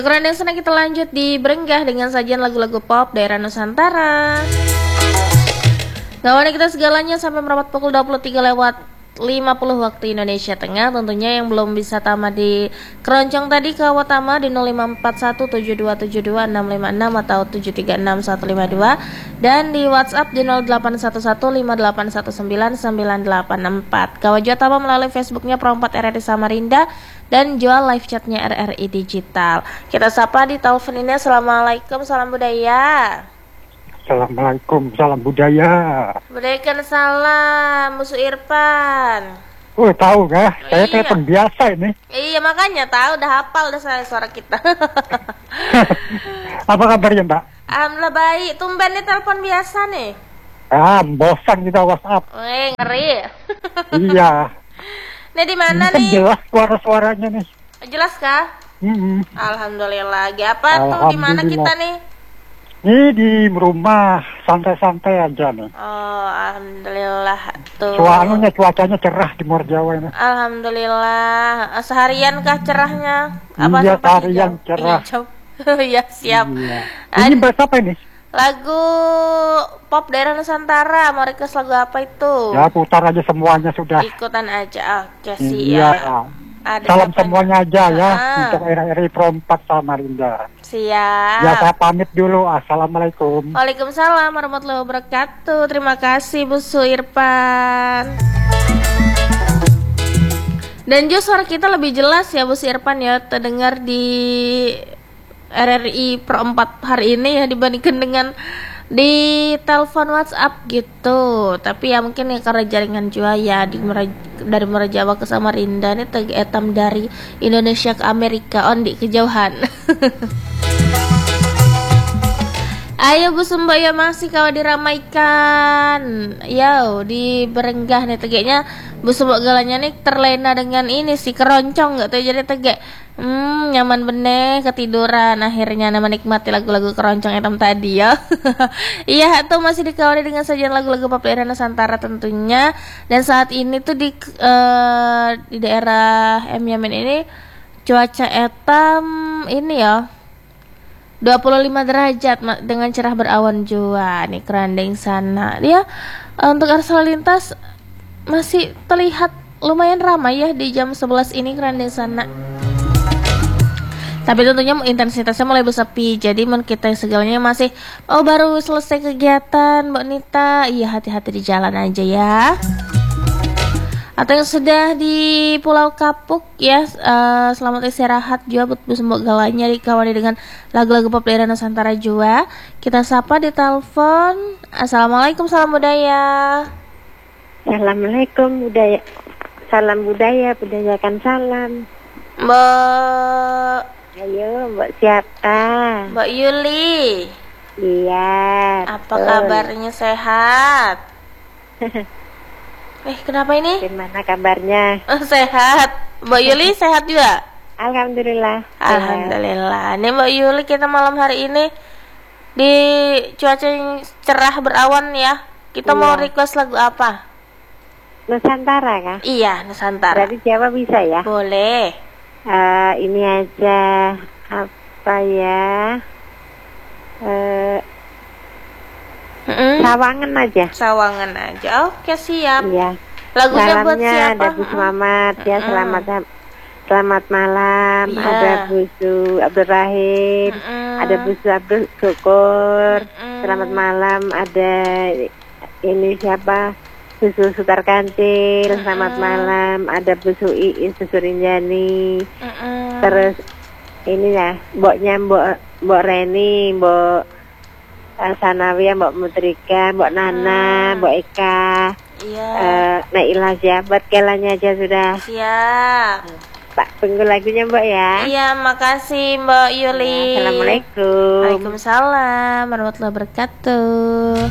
Keren yang senang, kita lanjut di Berenggah dengan sajian lagu-lagu pop daerah Nusantara. Gawana kita segalanya sampai merapat pukul 23 lewat 50 waktu Indonesia Tengah. Tentunya yang belum bisa tamat di keroncong tadi kawat tama di 054172722656 atau 7361152 dan di WhatsApp di 081158199984. Kawat jual tama melalui Facebooknya Pro4 RRI Samarinda dan jual live chatnya RRI Digital. Kita sapa di telepon ini. Assalamualaikum, salam budaya. Assalamualaikum, salam budaya. Budaykan salam, Musuh Irfan. Tahu kah? Saya Iya. telepon biasa ini. Iya makanya tahu, udah hafal udah saya suara kita. Apa kabarnya, Mbak? Alhamdulillah baik. Tumben nih telepon biasa nih. Bosan kita WhatsApp. Ngeri. Iya. Nih di mana Ini kan nih? jelas suara-suaranya nih. Jelas kah? Alhamdulillah. Lagi apa tuh? Di mana kita nih? Ini di rumah santai-santai aja nih. Oh, alhamdulillah tuh. Cuacanya cerah di Morjawa ini. Alhamdulillah. Seharian kah cerahnya? Iya, sampai seharian hijau? cerah. Hijau. Ya siap. Iya. Ini bahas apa ini? Lagu pop daerah Nusantara. Mau request lagu apa itu? Ya putar aja semuanya sudah. Ikutan aja. Oke siap. Iya. Ada Salam siapa semuanya nih? aja ya untuk RRI Pro4 Samarinda. Siap. Ya saya pamit dulu. Assalamualaikum. Waalaikumsalam warahmatullahi wabarakatuh. Terima kasih Bu Irfan. Dan juga suara kita lebih jelas ya Bu Irfan ya, terdengar di RRI Pro4 hari ini ya dibandingkan dengan di telepon WhatsApp gitu. Tapi ya mungkin ya karena jaringan juga ya dari Merajawa ke Samarinda ini tegi etam dari Indonesia ke Amerika ondi kejauhan. Ayo Bu Sumba ya masih kalau diramaikan. Yo di Berenggah nih tegeknya Bu Sumba galanya nih terlena dengan ini si keroncong nggak tuh jadi tegek. Nyaman bener ketiduran akhirnya menikmati lagu-lagu keroncong etam tadi ya. Iya tuh masih dikawali dengan sajian lagu-lagu pop daerah Nusantara tentunya. Dan saat ini tuh di daerah Yamin ini cuaca etam ini ya 25 derajat dengan cerah berawan jua nih kerandeng sana. Dia untuk arus lalu lintas masih terlihat lumayan ramai ya di jam 11 ini kerandeng sana. Tapi tentunya intensitasnya mulai bersepi. Jadi kita segalanya masih baru selesai kegiatan Mbak Nita. Iya hati-hati di jalan aja ya. Atau yang sudah di Pulau Kapuk ya, selamat istirahat juga buat Mbok galanya dikawali dengan lagu-lagu pop daerah Nusantara juga. Kita sapa di telepon. Assalamualaikum, salam budaya. Assalamualaikum budaya. Salam budaya, budayakan salam. Mbak. Ayo, Mbak siapa? Mbak Yuli. Iya. Apa kabarnya, sehat? Kenapa ini? Gimana kabarnya? Sehat. Mbak Yuli sehat juga? Alhamdulillah. Alhamdulillah. Nih Mbak Yuli, kita malam hari ini di cuaca yang cerah berawan ya. Kita mau request lagu apa? Nusantara kah? Iya, Nusantara. Berarti Jawa bisa ya? Boleh. Ini aja apa ya? Sawangan aja. Sawangan aja. Oke, siap. Iya. Lagunya buat Salamnya siapa? ada Bu Mamat ya, selamat malam. Iya. Ada Busu Abdul Rahim, ada Busu Abdul Syukur. Selamat malam. Ada ini siapa? Busu Sutar Kancil. Selamat malam. Ada Busu Iis, Busu Rinjani. Terus ini ya, Mbok Reni, Mbok Sanawia, Mbok Mutrika, Mbok Nana, Mbok Eka. Iya. Naila Jabat kelanya aja sudah. Siap. Pak tunggu lagunya Mbak ya. Iya, makasih Mbak Yuli. Assalamualaikum. Waalaikumsalam warahmatullahi wabarakatuh.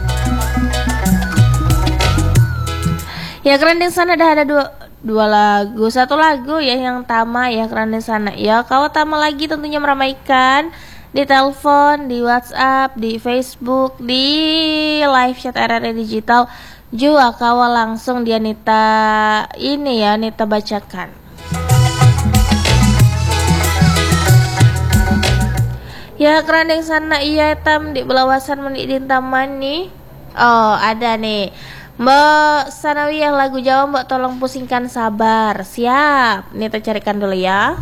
Ya keren di sana ada dua lagu, satu lagu ya yang Tama ya keren di sana ya. Kalau Tama lagi tentunya meramaikan di telepon, di WhatsApp, di Facebook, di live chat RRI Digital juga kawal langsung dia Nita ini ya Nita bacakan. Ya kerandeng sana iya tam di belawasan menik dintaman nih. Oh ada nih Mbak Sanawiyah lagu Jawa Mbak tolong pusingkan sabar. Siap. Nih kita carikan dulu ya.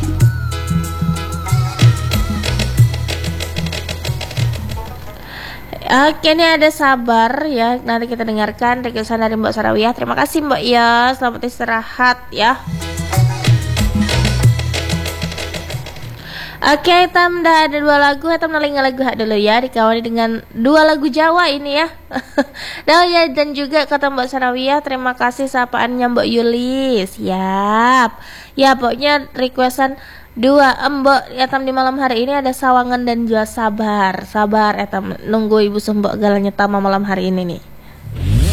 Oke ini ada sabar ya. Nanti kita dengarkan requestan dari Mbak Sanawiyah. Terima kasih Mbak ya. Selamat istirahat ya. Oke, Tam dah ada 2 lagu, Tam nalinga lagu hak dulu ya, dikawali dengan 2 lagu Jawa ini ya. Dan juga kata Mbak Sanawiyah, terima kasih sapaannya Mbak Yuli. Siap. Ya, pokoknya requestan 2 Mbak ya Tam di malam hari ini ada Sawangan dan juga Sabar. Sabar ya Tam, nunggu Ibu Sembok galanya Tama malam hari ini nih.